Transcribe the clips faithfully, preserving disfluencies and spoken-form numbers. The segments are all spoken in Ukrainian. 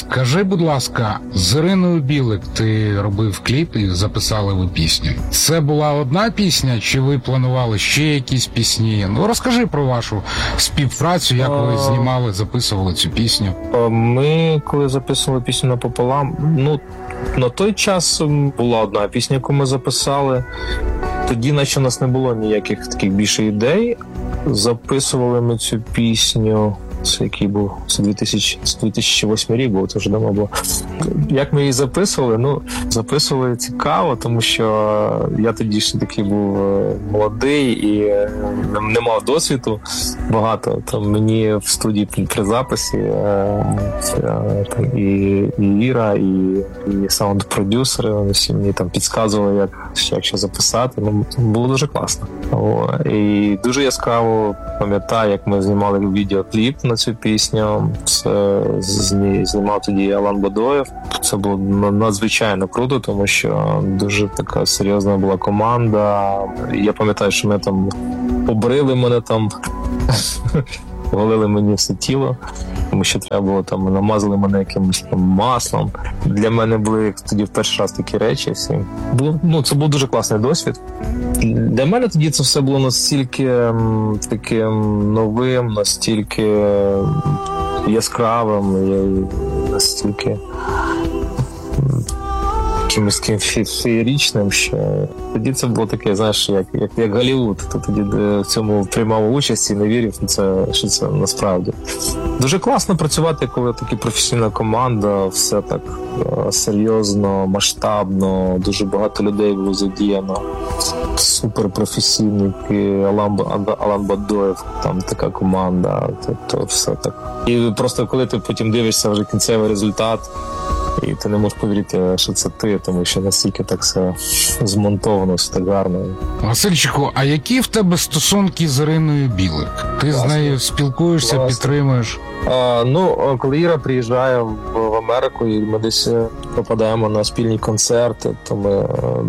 Скажи, будь ласка, з Іриною Білик ти робив кліп і записали ви пісню. Це була одна пісня, чи ви планували ще якісь пісні? Ну, розкажи про вашу співпрацю, як ви знімали, записували цю пісню. Ми, коли записували пісню «Напополам», ну, на той час була одна пісня, яку ми записали. Тоді, наче, у нас не було ніяких таких більше ідей. Записували ми цю пісню, це який був, це дві тисячі восьмий рік був, це вже давно було. Як ми її записували? Ну, записували цікаво, тому що я тоді ще такий був молодий і не мав досвіду багато. Там мені в студії при записі там, і, і Іра, і, і саунд-продюсери, вони всі мені там підказували, як, як ще записати. Ну, було дуже класно. О, і дуже яскраво пам'ятаю, як ми знімали відеокліп на цю пісню. Це знімав тоді Алан Бадоєв. Це було надзвичайно круто, тому що дуже така серйозна була команда. Я пам'ятаю, що ми там побрили мене там, голили мені все тіло, тому що треба було там, намазали мене якимось там маслом. Для мене були тоді в перший раз такі речі всі. Було, ну, це був дуже класний досвід. Для мене тоді це все було настільки таким новим, настільки яскравим, настільки якимось феєричним, що тоді це було таке, знаєш, як, як, як Голлівуд. Ти тоді в цьому приймав участь і не вірив, що це, що це насправді. Дуже класно працювати, коли така професійна команда, все так серйозно, масштабно, дуже багато людей було задіяно. Суперпрофесійники, Алан, Алан Бадоєв, там така команда, то, то все так. І просто коли ти потім дивишся вже кінцевий результат, і ти не можеш повірити, що це ти, тому що настільки так все змонтовано, все так гарно. Васильчику, а які в тебе стосунки з Іриною Білик? Ти Класно. з нею спілкуєшся, Класно. підтримуєш? А, ну, коли Іра приїжджає в, в Америку і ми десь попадаємо на спільні концерти, то ми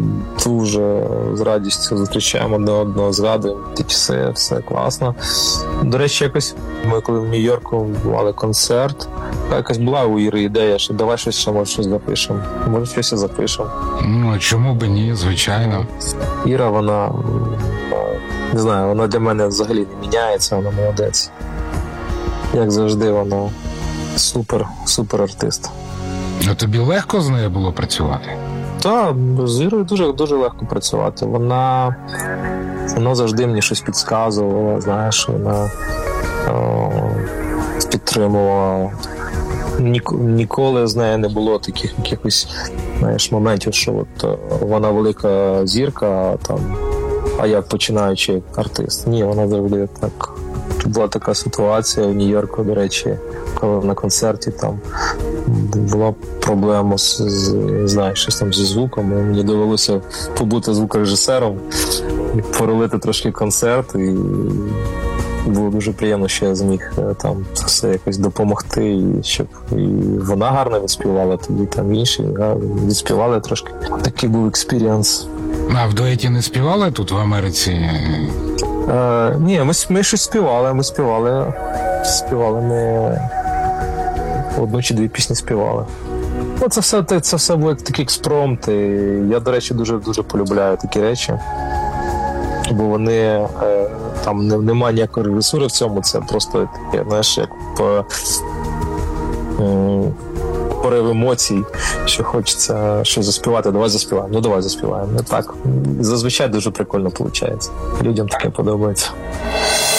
дуже з радістю зустрічаємо до одного, згадуємо ті часи, все класно. До речі, якось ми коли в Нью-Йорку мали концерт, якась була у Іри ідея, що давай щось ще, може, щось запишемо. Може, щось і запишемо. Ну, а чому б ні, звичайно. Іра, вона, не знаю, вона для мене взагалі не міняється, вона молодець. Як завжди, вона супер, супер артист. А тобі легко з нею було працювати? Так, з Ірою дуже, дуже легко працювати. Вона, вона завжди мені щось підказувала, знаєш, вона о, підтримувала. Ні, ніколи з нею не було таких якихось, знаєш, моментів, що от вона велика зірка, а там, а я починаючий артист. Ні, вона завжди так. Була така ситуація в Нью-Йорку, до речі, коли на концерті там була проблема з, з знаєш, щось там зі звуком. Мені довелося побути звукорежисером, поролити трошки концерт, і було дуже приємно, що я зміг там все якось допомогти, і щоб і вона гарно відспівала, тоді там інші відспівали трошки. Такий був експірієнс. А в дуеті не співали тут в Америці? Е, ні, ми, ми щось співали, ми співали, співали, ми одну чи дві пісні співали. Ну, це все, це все були такі експромти. Я, до речі, дуже-дуже полюбляю такі речі, бо вони, е, там не, немає ніякої режисури в цьому, це просто таке, знаєш, як по, е, порив емоцій, що хочеться щось заспівати, давай заспіваємо, ну давай заспіваємо. Не так. Зазвичай дуже прикольно виходить. Людям таке подобається.